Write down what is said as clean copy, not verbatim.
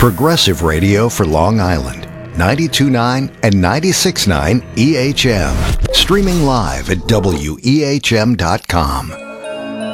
Progressive Radio for Long Island, 92.9 and 96.9 EHM. Streaming live at WEHM.com.